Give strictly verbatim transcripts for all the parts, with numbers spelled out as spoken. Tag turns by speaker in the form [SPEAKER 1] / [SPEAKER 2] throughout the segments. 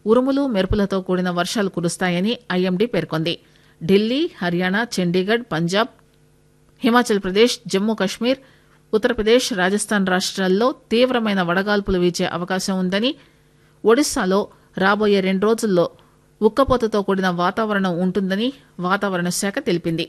[SPEAKER 1] ఉరుములు మెరుపులతో కూడిన వర్షాలు కురుస్తాయని ఐఎండీ పేర్కొంది. ఢిల్లీ, హర్యానా, చండీగఢ్, పంజాబ్, హిమాచల్ ప్రదేశ్, జమ్మూ కశ్మీర్, ఉత్తరప్రదేశ్, రాజస్థాన్ రాష్ట్రాల్లో తీవ్రమైన వడగాల్పులు వీచే అవకాశం ఉందని, ఒడిశాలో రాబోయే రెండు రోజుల్లో ఉక్కపోతతో కూడిన వాతావరణం ఉంటుందని వాతావరణ శాఖ తెలిపింది.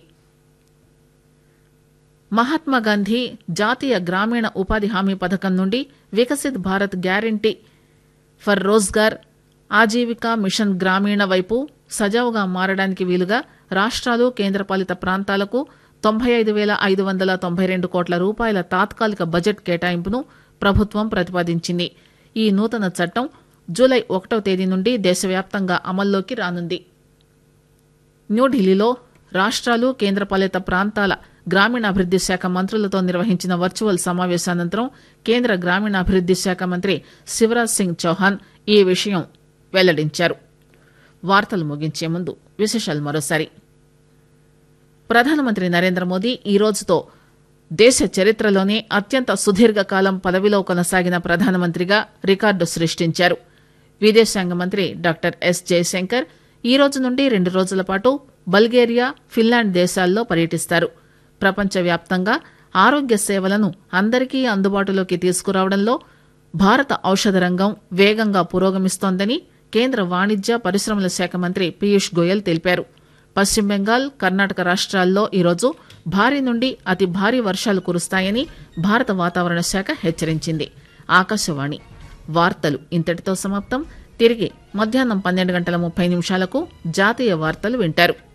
[SPEAKER 1] మహాత్మాగాంధీ జాతీయ గ్రామీణ ఉపాధి హామీ పథకం నుండి Viksit Bharat guarantee for Rozgar, Aajeevika machine గ్రామీణ వైపు సజావుగా మారడానికి వీలుగా రాష్ట్రాలు, కేంద్రపాలిత ప్రాంతాలకు తొంభై ఐదు వేల ఐదు వందల తొంభై రెండు కోట్ల రూపాయల తాత్కాలిక బడ్జెట్ కేటాయింపును ప్రభుత్వం ప్రతిపాదించింది. ఈ నూతన చట్టం జూలై ఒకటో తేదీ నుండి దేశవ్యాప్తంగా అమల్లోకి రానుంది. న్యూఢిల్లీలో రాష్ట్రాలు, కేంద్రపాలిత ప్రాంతాల గ్రామీణాభివృద్ది శాఖ మంత్రులతో నిర్వహించిన వర్చువల్ సమావేశానంతరం కేంద్ర గ్రామీణాభివృద్ది శాఖ మంత్రి శివరాజ్ సింగ్ చౌహాన్ ఈ విషయం వెల్లడించారు. వార్తలు ముగించే ముందు విశేషాలు మరోసారి. ప్రధానమంత్రి నరేంద్ర మోదీ ఈ రోజుతో దేశ చరిత్రలోనే అత్యంత సుదీర్ఘకాలం పదవిలో కొనసాగిన ప్రధానమంత్రిగా రికార్డు సృష్టించారు. విదేశాంగ మంత్రి డాక్టర్ ఎస్ జయశంకర్ ఈ రోజు నుండి రెండు రోజుల పాటు బల్గేరియా, ఫిన్లాండ్ దేశాల్లో పర్యటిస్తారు. ప్రపంచవ్యాప్తంగా ఆరోగ్య సేవలను అందరికీ అందుబాటులోకి తీసుకురావడంలో భారత ఔషధ రంగం వేగంగా పురోగమిస్తోందని కేంద్ర వాణిజ్య పరిశ్రమల శాఖ మంత్రి పీయూష్ గోయల్ తెలిపారు. పశ్చిమ బెంగాల్, కర్ణాటక రాష్ట్రాల్లో ఈరోజు భారీ నుండి అతి భారీ వర్షాలు కురుస్తాయని భారత వాతావరణ శాఖ హెచ్చరించింది. ఆకాశవాణి వార్తలు ఇంతటితో సమాప్తం. తిరిగి మధ్యాహ్నం పన్నెండు గంటల ముప్పై నిమిషాలకు జాతీయ వార్తలు వింటారు.